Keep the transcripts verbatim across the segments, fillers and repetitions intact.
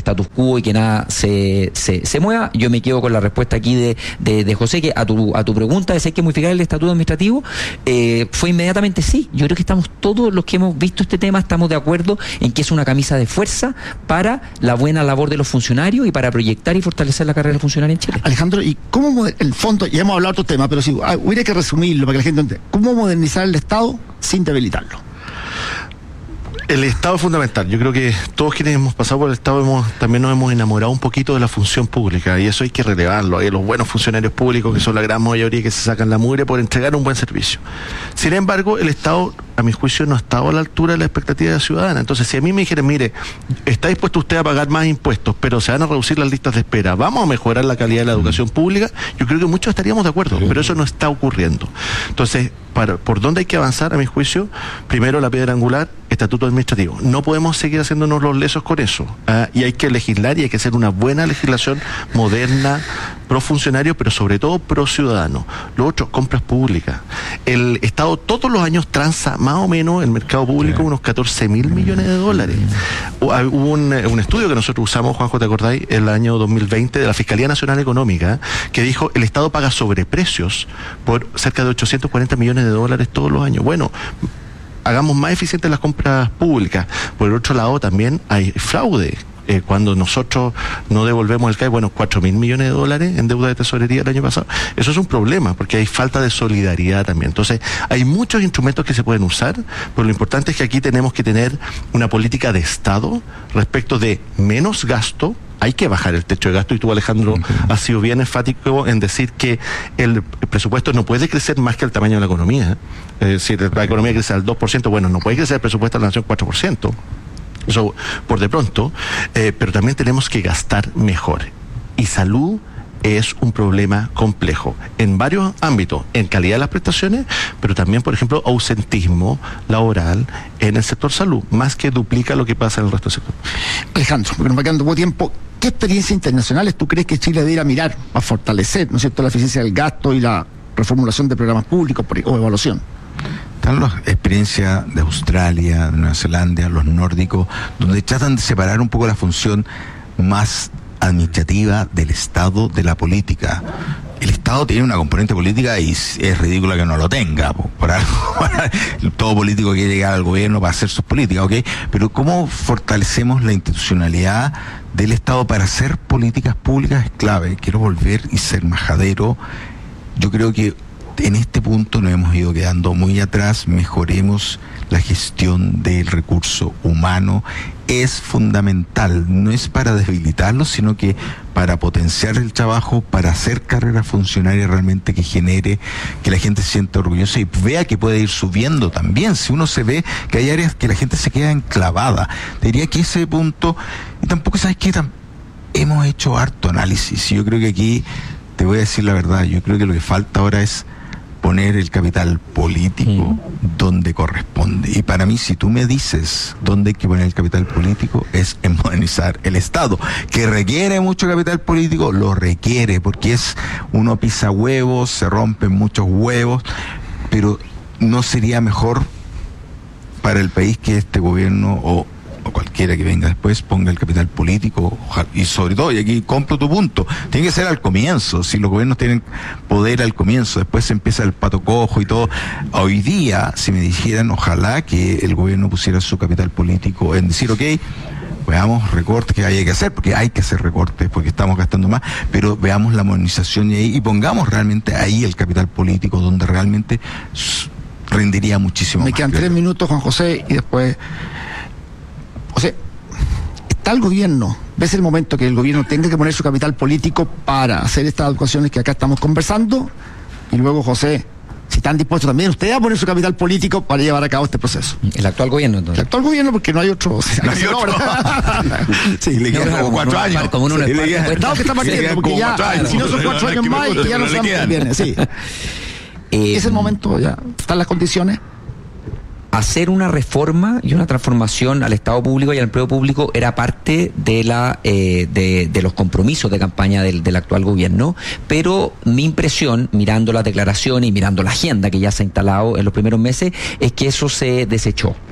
status quo y que nada se, se, se mueva. Yo me quedo con la respuesta aquí de, de, de José, que a tu, a tu pregunta de si hay que modificar el estatuto administrativo, eh, fue inmediatamente sí. Yo creo que estamos todos los que hemos visto este tema, estamos de acuerdo en que es una camisa de fuerza para la buena labor de los funcionarios y para proyectar y fortalecer la carrera del funcionario en Chile. Alejandro, ¿y cómo, el fondo, ya hemos hablado de otro tema, pero si ah, hubiera que resumirlo para que la gente entienda, ¿cómo modernizar el Estado sin debilitarlo? El Estado es fundamental. Yo creo que todos quienes hemos pasado por el Estado hemos, también nos hemos enamorado un poquito de la función pública, y eso hay que relevarlo. Hay los buenos funcionarios públicos, que son la gran mayoría, que se sacan la mugre por entregar un buen servicio. Sin embargo, el Estado, a mi juicio, no ha estado a la altura de la expectativa de la ciudadana. Entonces, si a mí me dijeran, mire, está dispuesto usted a pagar más impuestos, pero se van a reducir las listas de espera, vamos a mejorar la calidad de la educación pública, yo creo que muchos estaríamos de acuerdo, pero eso no está ocurriendo. Entonces, para, ¿por dónde hay que avanzar, a mi juicio? Primero, la piedra angular, estatuto administrativo. No podemos seguir haciéndonos los lesos con eso. ¿ah? Y hay que legislar, y hay que hacer una buena legislación moderna, pro funcionario, pero sobre todo pro ciudadano. Lo otro, compras públicas. El Estado todos los años transa más o menos el mercado público unos catorce mil millones de dólares. Hubo un, un estudio que nosotros usamos, Juanjo, ¿te acordáis? El año dos mil veinte de la Fiscalía Nacional Económica, que dijo el Estado paga sobreprecios por cerca de ochocientos cuarenta millones de dólares todos los años. Bueno, hagamos más eficientes las compras públicas. Por el otro lado, también hay fraude. Eh, cuando nosotros no devolvemos el C A E, bueno, cuatro mil millones de dólares en deuda de tesorería el año pasado, eso es un problema, porque hay falta de solidaridad también. Entonces, hay muchos instrumentos que se pueden usar, pero lo importante es que aquí tenemos que tener una política de Estado respecto de menos gasto. Hay que bajar el techo de gasto, y tú, Alejandro, uh-huh. has sido bien enfático en decir que el presupuesto no puede crecer más que el tamaño de la economía. Es decir, la economía crece al dos por ciento, bueno, no puede crecer el presupuesto de la nación cuatro por ciento. Eso por de pronto, eh, pero también tenemos que gastar mejor. Y salud es un problema complejo en varios ámbitos, en calidad de las prestaciones, pero también, por ejemplo, ausentismo laboral en el sector salud, más que duplica lo que pasa en el resto del sector. Alejandro, porque nos va quedando poco tiempo, ¿qué experiencias internacionales tú crees que Chile debe ir a mirar para fortalecer, ¿no es cierto?, la eficiencia del gasto y la reformulación de programas públicos o evaluación? Están las experiencias de Australia, de Nueva Zelanda, los nórdicos, donde tratan de separar un poco la función más administrativa del Estado de la política. El Estado tiene una componente política y es ridícula que no lo tenga. Por algo, todo político quiere llegar al gobierno para hacer sus políticas, ¿ok? Pero ¿cómo fortalecemos la institucionalidad del Estado para hacer políticas públicas? Es clave. Quiero volver y ser majadero. Yo creo que en este punto nos hemos ido quedando muy atrás. Mejoremos la gestión del recurso humano. Es fundamental, no es para debilitarlo, sino que para potenciar el trabajo, para hacer carrera funcionaria realmente que genere, que la gente se sienta orgullosa y vea que puede ir subiendo también. Si uno se ve que hay áreas que la gente se queda enclavada, diría que ese punto, y tampoco, ¿sabes qué? Hemos hecho harto análisis. Yo creo que aquí, te voy a decir la verdad, yo creo que lo que falta ahora es poner el capital político sí. donde corresponde. Y para mí, si tú me dices dónde hay que poner el capital político, es en modernizar el Estado. Que requiere mucho capital político, lo requiere, porque es uno pisa huevos, se rompen muchos huevos, pero no sería mejor para el país que este gobierno o o cualquiera que venga después ponga el capital político, y sobre todo, y aquí compro tu punto, tiene que ser al comienzo. Si los gobiernos tienen poder al comienzo, después empieza el pato cojo y todo. Hoy día, si me dijeran, ojalá que el gobierno pusiera su capital político en decir, ok, veamos recortes que hay que hacer, porque hay que hacer recortes, porque estamos gastando más, pero veamos la modernización y, ahí, y pongamos realmente ahí el capital político, donde realmente rendiría muchísimo me más. Me quedan tres minutos, Juan José, y después... O sea, está el gobierno, ves el momento que el gobierno tenga que poner su capital político para hacer estas adecuaciones que acá estamos conversando, y luego, José, si están dispuestos también ustedes a poner su capital político para llevar a cabo este proceso. El actual gobierno, entonces. El actual gobierno, porque no hay otro. O sea, no hay otro. Sí, le quedan como cuatro años. Como uno, el Estado que está partiendo, porque ya, si no son cuatro años más, y que ya no saben qué viene, sí. Eh, es el momento, ya, están las condiciones. Hacer una reforma y una transformación al Estado público y al empleo público era parte de la eh, de, de los compromisos de campaña del, del actual gobierno, pero mi impresión, mirando las declaraciones y mirando la agenda que ya se ha instalado en los primeros meses, es que eso se desechó.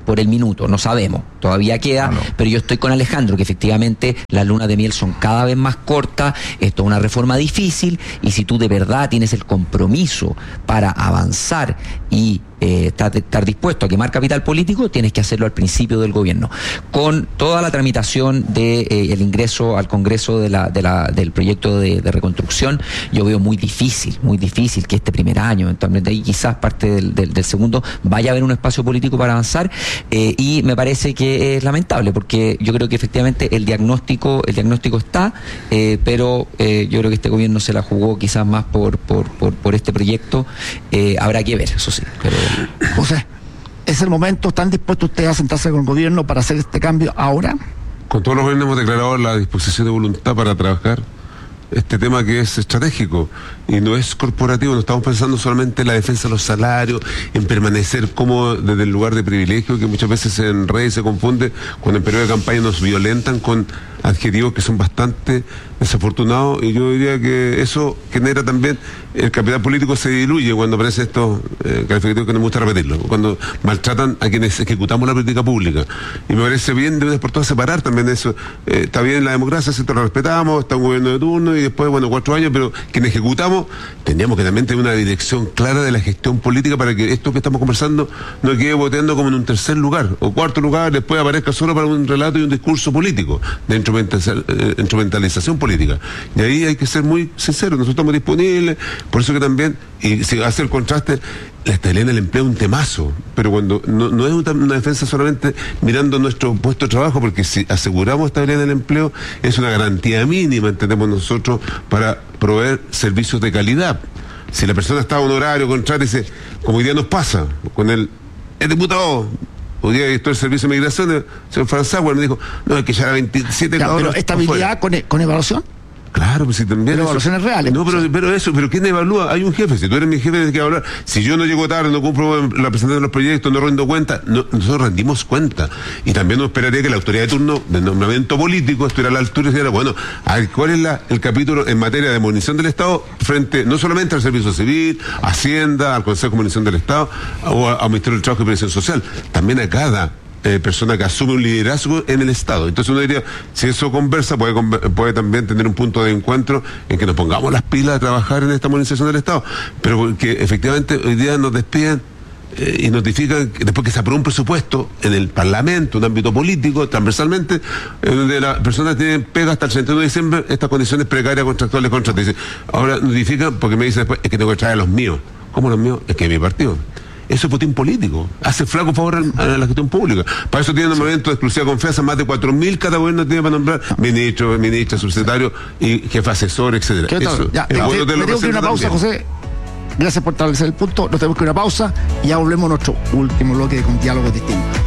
por el minuto, no sabemos, todavía queda, no, no. Pero yo estoy con Alejandro, que efectivamente las lunas de miel son cada vez más cortas, esto es una reforma difícil, y si tú de verdad tienes el compromiso para avanzar y eh, estar, estar dispuesto a quemar capital político, tienes que hacerlo al principio del gobierno, con toda la tramitación de eh, el ingreso al Congreso de la, de la, del proyecto de, de reconstrucción. Yo veo muy difícil, muy difícil que este primer año, eventualmente ahí quizás parte del, del, del segundo, vaya a haber un espacio político para avanzar, eh, y me parece que es lamentable, porque yo creo que efectivamente el diagnóstico, el diagnóstico está, eh, pero eh, yo creo que este gobierno se la jugó quizás más por, por, por, por este proyecto, eh, habrá que ver, eso sí, pero José, ¿es el momento? ¿Están dispuestos ustedes a sentarse con el gobierno para hacer este cambio ahora? Con todos los gobiernos hemos declarado la disposición de voluntad para trabajar este tema que es estratégico y no es corporativo. No estamos pensando solamente en la defensa de los salarios, en permanecer como desde el lugar de privilegio, que muchas veces se enreda y se confunde cuando en periodo de campaña nos violentan con adjetivos que son bastante desafortunados, y yo diría que eso genera también, el capital político se diluye cuando aparecen estos eh, calificativos que no me gusta repetirlo, cuando maltratan a quienes ejecutamos la política pública, y me parece bien de una vez por todas separar también eso. Eh, está bien la democracia, se lo respetamos, está un gobierno de turno y después, bueno, cuatro años, pero quienes ejecutamos tendríamos que también tener una dirección clara de la gestión política para que esto que estamos conversando no quede votando como en un tercer lugar o cuarto lugar, después aparezca solo para un relato y un discurso político de instrumentalización política. Y ahí hay que ser muy sinceros, nosotros estamos disponibles, por eso que también, y si hace el contraste, la estabilidad del empleo es un temazo, pero cuando no, no es una, una defensa solamente mirando nuestro puesto de trabajo, porque si aseguramos estabilidad del empleo, es una garantía mínima, entendemos nosotros, para proveer servicios de calidad. Si la persona está a un horario contrario, dice, como hoy día nos pasa, con el, el diputado, hoy día director del servicio de migración, el señor Franzagua, me dijo, no, hay que llegar a veintisiete ya, pero estabilidad con, con evaluación. Claro, pues si también. Pero evaluaciones reales. No, pero, pero eso, pero ¿quién evalúa? Hay un jefe. Si tú eres mi jefe, tienes que hablar. Si yo no llego tarde, no cumplo la presentación de los proyectos, no rindo cuenta, no, nosotros rendimos cuenta. Y también nos esperaría que la autoridad de turno del nombramiento político estuviera a la altura y dijera, bueno, a ver, ¿cuál es la, el capítulo en materia de munición del Estado frente no solamente al Servicio Civil, Hacienda, al Consejo de Munición del Estado o al Ministerio del Trabajo y Previsión Social? También a cada Eh, persona que asume un liderazgo en el Estado. Entonces uno diría, si eso conversa, puede, puede también tener un punto de encuentro en que nos pongamos las pilas a trabajar en esta modernización del Estado, pero que efectivamente hoy día nos despiden eh, y notifican que después que se aprueba un presupuesto en el Parlamento, un ámbito político, transversalmente, eh, donde las personas tienen pega hasta el treinta y uno de diciembre, estas condiciones precarias contractuales contratos. Dicen, ahora notifican porque me dicen después, es que tengo que traer a los míos. ¿Cómo los míos? Es que es mi partido. Eso es botín político, hace flaco favor a la gestión pública. Para eso tienen un momento de exclusiva confianza, más de cuatro mil cada gobierno tiene para nombrar ministro, ministra, subsecretario y jefe asesor, etcétera. Eso, ya, te, bueno te, te tengo que ir a una pausa, también. José. Gracias por establecer el punto. Nos tenemos que ir a una pausa y ya volvemos a nuestro último bloque con diálogos distintos.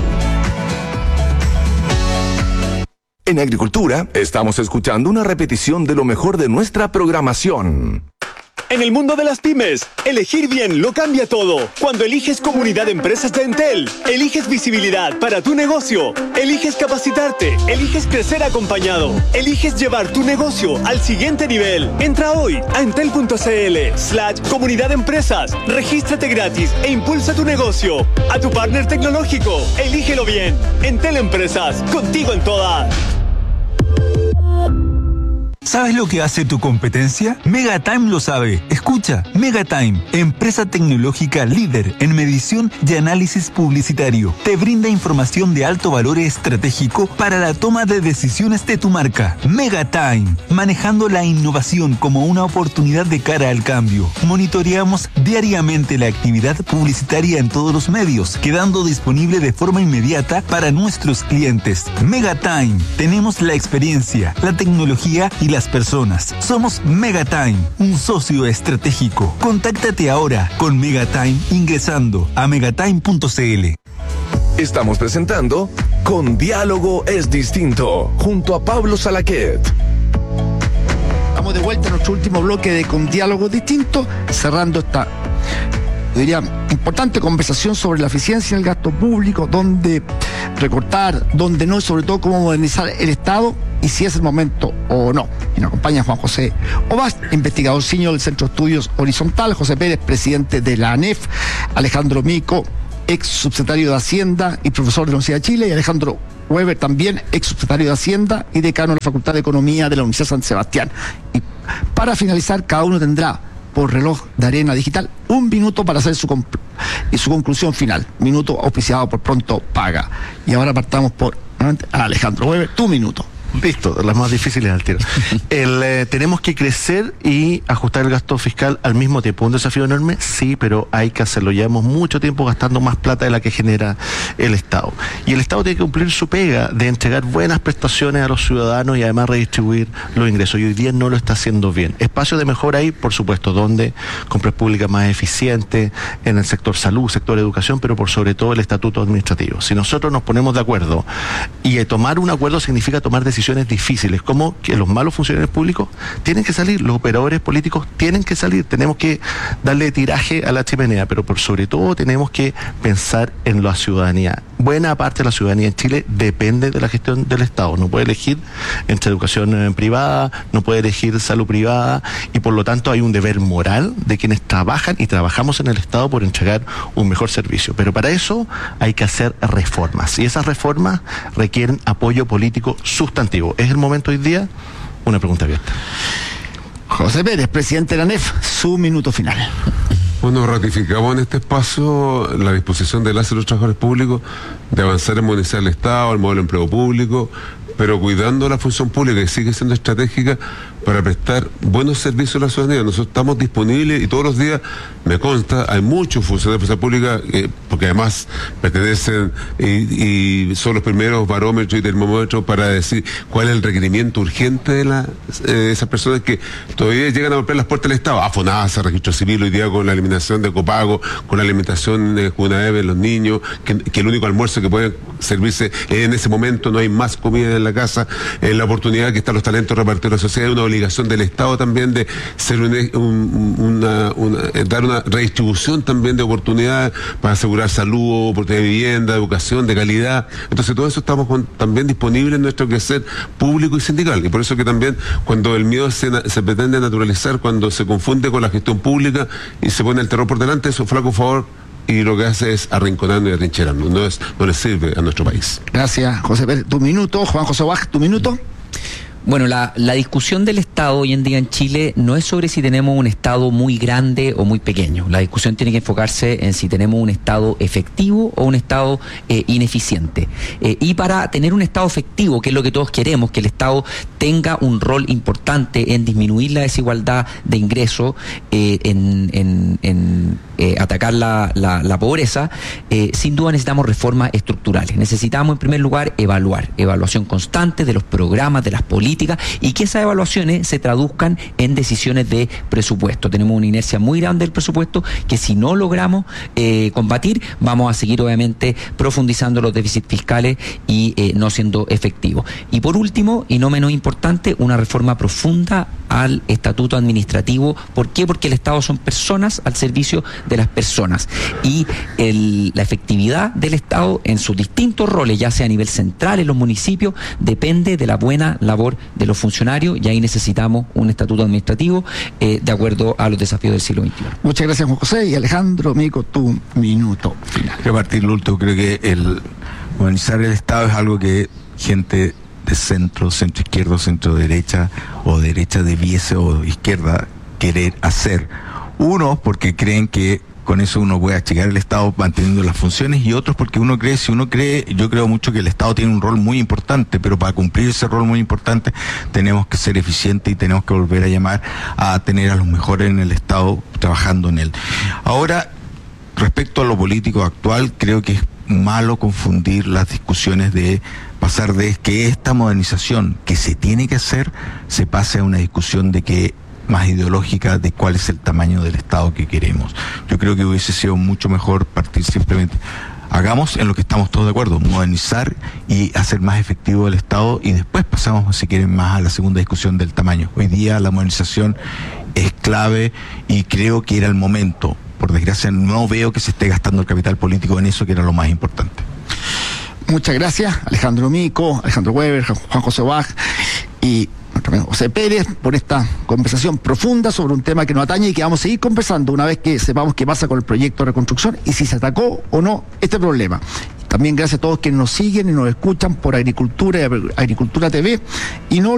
En Agricultura estamos escuchando una repetición de lo mejor de nuestra programación. En el mundo de las pymes, elegir bien lo cambia todo. Cuando eliges Comunidad de Empresas de Entel, eliges visibilidad para tu negocio, eliges capacitarte, eliges crecer acompañado, eliges llevar tu negocio al siguiente nivel. Entra hoy a entel.cl slash Comunidad de Empresas, regístrate gratis e impulsa tu negocio. A tu partner tecnológico, elígelo bien. Entel Empresas, contigo en todas. ¿Sabes lo que hace tu competencia? Megatime lo sabe. Escucha, Megatime, empresa tecnológica líder en medición y análisis publicitario. Te brinda información de alto valor estratégico para la toma de decisiones de tu marca. Megatime, manejando la innovación como una oportunidad de cara al cambio. Monitoreamos diariamente la actividad publicitaria en todos los medios, quedando disponible de forma inmediata para nuestros clientes. Megatime, tenemos la experiencia, la tecnología y las personas. Somos Megatime, un socio estratégico. Contáctate ahora con Megatime ingresando a megatime punto cl. Estamos presentando Con Diálogo es Distinto, junto a Pablo Salaquet. Estamos de vuelta en nuestro último bloque de Con Diálogo Distinto, cerrando esta, yo diría, importante conversación sobre la eficiencia del gasto público, dónde recortar, dónde no, y sobre todo cómo modernizar el Estado y si es el momento o no. Y nos acompaña Juan José Obast, investigador senior del Centro de Estudios Horizontal, José Pérez, presidente de la ANEF, Alejandro Mico, ex subsecretario de Hacienda y profesor de la Universidad de Chile, y Alejandro Weber, también ex subsecretario de Hacienda y decano de la Facultad de Economía de la Universidad de San Sebastián. Y para finalizar, cada uno tendrá por reloj de arena digital un minuto para hacer su, compl- y su conclusión final. Minuto auspiciado por Pronto Paga. Y ahora partamos por Alejandro Weber, tu minuto. Listo, las más difíciles al tiro. El, eh, tenemos que crecer y ajustar el gasto fiscal al mismo tiempo. ¿Un desafío enorme? Sí, pero hay que hacerlo. Llevamos mucho tiempo gastando más plata de la que genera el Estado. Y el Estado tiene que cumplir su pega de entregar buenas prestaciones a los ciudadanos y además redistribuir los ingresos. Y hoy día no lo está haciendo bien. Espacio de mejora ahí, por supuesto, donde compras públicas más eficientes, en el sector salud, sector educación, pero por sobre todo el estatuto administrativo. Si nosotros nos ponemos de acuerdo, y eh, tomar un acuerdo significa tomar decisiones decisiones difíciles, como que los malos funcionarios públicos tienen que salir, los operadores políticos tienen que salir, tenemos que darle tiraje a la chimenea, pero por sobre todo tenemos que pensar en la ciudadanía. Buena parte de la ciudadanía en Chile depende de la gestión del Estado, no puede elegir entre educación eh, privada, no puede elegir salud privada, y por lo tanto hay un deber moral de quienes trabajan y trabajamos en el Estado por entregar un mejor servicio, pero para eso hay que hacer reformas, y esas reformas requieren apoyo político sustantivo. ¿Es el momento hoy día? Una pregunta abierta. José Pérez, presidente de la A N E F, su minuto final. Bueno, ratificamos en este espacio la disposición de las y los trabajadores públicos de avanzar en modernizar el Estado, el modelo de empleo público, pero cuidando la función pública, que sigue siendo estratégica para prestar buenos servicios a la ciudadanía. Nosotros estamos disponibles y todos los días, me consta, hay muchos funcionarios de la fuerza pública, eh, porque además pertenecen y, y son los primeros barómetros y termómetros para decir cuál es el requerimiento urgente de la, eh, esas personas que todavía llegan a golpear las puertas del Estado. A FONASA, registro civil, hoy día con la eliminación de copago, con la alimentación de Junaeve de los niños, que, que el único almuerzo que puede servirse en ese momento, no hay más comida en la casa, eh, la oportunidad que están los talentos repartidos a la sociedad, una obligación del Estado también de ser un, un, una, una, dar una redistribución también de oportunidades para asegurar salud, oportunidad de vivienda, educación de calidad. Entonces todo eso estamos con, también disponibles en nuestro quehacer público y sindical, y por eso que también cuando el miedo se, se pretende naturalizar, cuando se confunde con la gestión pública y se pone el terror por delante, eso flaco favor y lo que hace es arrinconando y atrincherando, no, es, no le sirve a nuestro país. Gracias, José Pérez. Tu minuto, Juan José Bach, tu minuto. Bueno, la, la discusión del Estado hoy en día en Chile no es sobre si tenemos un Estado muy grande o muy pequeño. La discusión tiene que enfocarse en si tenemos un Estado efectivo o un Estado eh, ineficiente. Eh, y para tener un Estado efectivo, que es lo que todos queremos, que el Estado tenga un rol importante en disminuir la desigualdad de ingresos, eh, en, en, en eh, atacar la, la, la pobreza, eh, sin duda necesitamos reformas estructurales. Necesitamos, en primer lugar, evaluar, evaluación constante de los programas, de las políticas, y que esas evaluaciones se traduzcan en decisiones de presupuesto. Tenemos una inercia muy grande del presupuesto que si no logramos eh, combatir, vamos a seguir obviamente profundizando los déficits fiscales y eh, no siendo efectivos. Y por último, y no menos importante, una reforma profunda al estatuto administrativo. ¿Por qué? Porque el Estado son personas al servicio de las personas, y el, la efectividad del Estado en sus distintos roles, ya sea a nivel central, en los municipios, depende de la buena labor de los funcionarios, y ahí necesitamos un estatuto administrativo eh, de acuerdo a los desafíos del siglo veintiuno. Muchas gracias, Juan José. Y Alejandro Mico, tu minuto final. Quiero partir lo último. Creo que el modernizar el Estado es algo que gente de centro, centro izquierdo, centro derecha o derecha debiese o izquierda querer hacer. Unos porque creen que con eso uno puede achicar el Estado manteniendo las funciones, y otros porque uno cree, si uno cree, yo creo mucho que el Estado tiene un rol muy importante, pero para cumplir ese rol muy importante tenemos que ser eficientes y tenemos que volver a llamar a tener a los mejores en el Estado trabajando en él. Ahora, respecto a lo político actual, creo que es malo confundir las discusiones de pasar de que esta modernización que se tiene que hacer se pase a una discusión de que más ideológica de cuál es el tamaño del Estado que queremos. Yo creo que hubiese sido mucho mejor partir simplemente, hagamos en lo que estamos todos de acuerdo, modernizar y hacer más efectivo el Estado, y después pasamos, si quieren, más a la segunda discusión del tamaño. Hoy día la modernización es clave y creo que era el momento. Por desgracia no veo que se esté gastando el capital político en eso, que era lo más importante. Muchas gracias, Alejandro Mico, Alejandro Weber, Juan José Bach y José Pérez, por esta conversación profunda sobre un tema que nos atañe y que vamos a seguir conversando una vez que sepamos qué pasa con el proyecto de reconstrucción y si se atacó o no este problema. También gracias a todos quienes nos siguen y nos escuchan por Agricultura y Agricultura T V y no